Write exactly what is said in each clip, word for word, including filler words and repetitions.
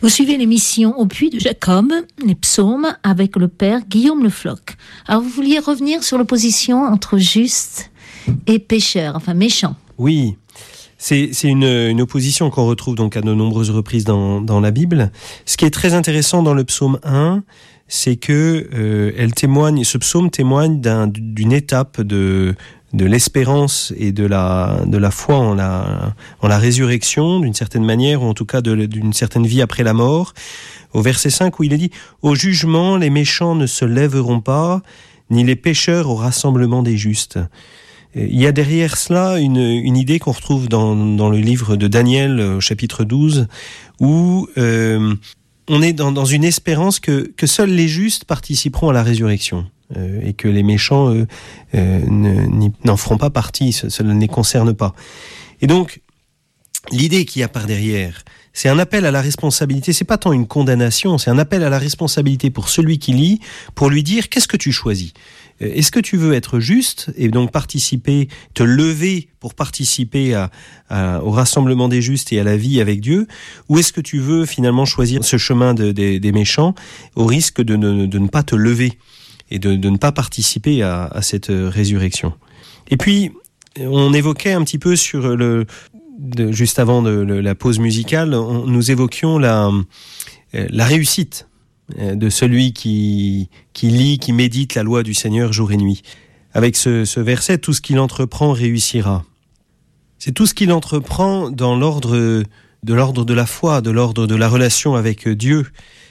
Vous suivez l'émission Au Puits de Jacob, les psaumes, avec le père Guillaume Le Floch. Alors, vous vouliez revenir sur l'opposition entre juste et pécheur, enfin méchant. Oui, c'est, c'est une, une opposition qu'on retrouve donc à de nombreuses reprises dans, dans la Bible. Ce qui est très intéressant dans le psaume un, c'est que euh, elle témoigne, ce psaume témoigne d'un, d'une étape de... de l'espérance et de la, de la foi en la, en la résurrection, d'une certaine manière, ou en tout cas de, d'une certaine vie après la mort, au verset cinq où il est dit « Au jugement, les méchants ne se lèveront pas, ni les pécheurs au rassemblement des justes ». Il y a derrière cela une, une idée qu'on retrouve dans, dans le livre de Daniel, au chapitre douze, où euh, on est dans, dans une espérance que, que seuls les justes participeront à la résurrection. Euh, et que les méchants, eux, euh, ne, n'en feront pas partie, cela ne les concerne pas. Et donc, l'idée qu'il y a par derrière, c'est un appel à la responsabilité, c'est pas tant une condamnation, c'est un appel à la responsabilité pour celui qui lit, pour lui dire, qu'est-ce que tu choisis ? Est-ce que tu veux être juste et donc participer, te lever pour participer à, à, au rassemblement des justes et à la vie avec Dieu, ou est-ce que tu veux finalement choisir ce chemin de, de, des méchants au risque de ne, de ne pas te lever et de, de ne pas participer à, à cette résurrection. Et puis, on évoquait un petit peu sur le, de, juste avant de, le, la pause musicale, on, nous évoquions la, la réussite de celui qui, qui lit, qui médite la loi du Seigneur jour et nuit. Avec ce, ce verset, tout ce qu'il entreprend réussira. C'est tout ce qu'il entreprend dans l'ordre de l'ordre de la foi, de l'ordre de la relation avec Dieu.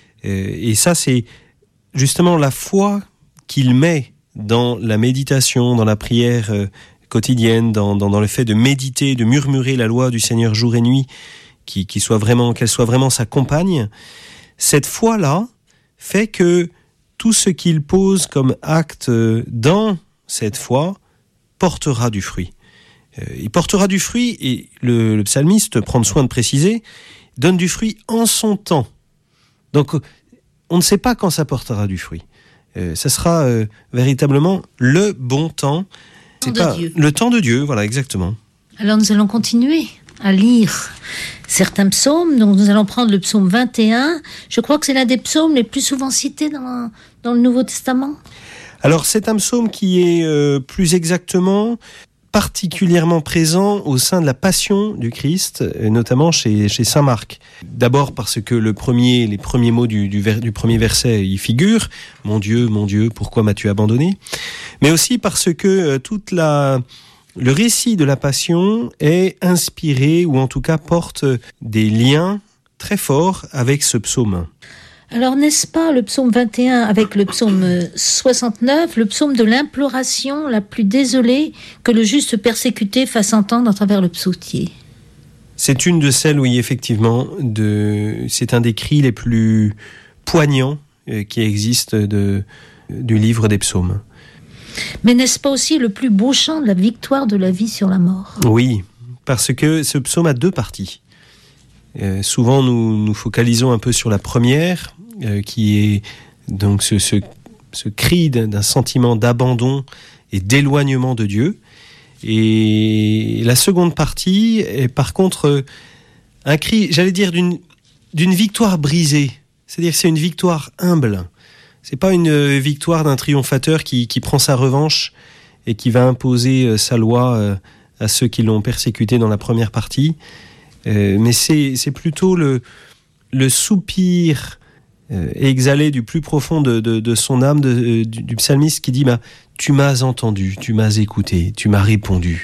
Et ça, c'est justement la foi qu'il met dans la méditation, dans la prière euh, quotidienne, dans, dans, dans le fait de méditer, de murmurer la loi du Seigneur jour et nuit, qui, qui soit vraiment, qu'elle soit vraiment sa compagne. Cette foi-là fait que tout ce qu'il pose comme acte dans cette foi portera du fruit. Euh, il portera du fruit, et le, le psalmiste, prend soin de préciser, donne du fruit en son temps. Donc, on ne sait pas quand ça portera du fruit. Euh, ça sera euh, véritablement le bon temps. C'est C'est pas Dieu. Le temps de Dieu, voilà, exactement. Alors nous allons continuer à lire certains psaumes. Donc nous allons prendre le psaume vingt et un. Je crois que c'est l'un des psaumes les plus souvent cités dans, dans le Nouveau Testament. Alors c'est un psaume qui est euh, plus exactement particulièrement présent au sein de la Passion du Christ, notamment chez, chez saint Marc. D'abord parce que le premier, les premiers mots du, du, ver, du premier verset y figurent. « Mon Dieu, mon Dieu, pourquoi m'as-tu abandonné ?» Mais aussi parce que euh, toute la, le récit de la Passion est inspiré, ou en tout cas porte des liens très forts avec ce psaume. Alors, n'est-ce pas le psaume vingt et un avec le psaume soixante-neuf, le psaume de l'imploration la plus désolée que le juste persécuté fasse entendre à travers le psautier? C'est une de celles, oui, effectivement, de, c'est un des cris les plus poignants euh, qui existent de, du livre des psaumes. Mais n'est-ce pas aussi le plus beau chant de la victoire de la vie sur la mort? Oui, parce que ce psaume a deux parties. Euh, souvent, nous nous focalisons un peu sur la première, euh, qui est donc ce, ce, ce cri d'un, d'un sentiment d'abandon et d'éloignement de Dieu. Et la seconde partie est par contre un cri, j'allais dire, d'une, d'une victoire brisée. C'est-à-dire que c'est une victoire humble. C'est pas une victoire d'un triomphateur qui, qui prend sa revanche et qui va imposer sa loi à ceux qui l'ont persécuté dans la première partie. Euh, mais c'est, c'est plutôt le, le soupir euh, exhalé du plus profond de, de, de son âme, de, du, du psalmiste qui dit bah, « Tu m'as entendu, tu m'as écouté, tu m'as répondu ».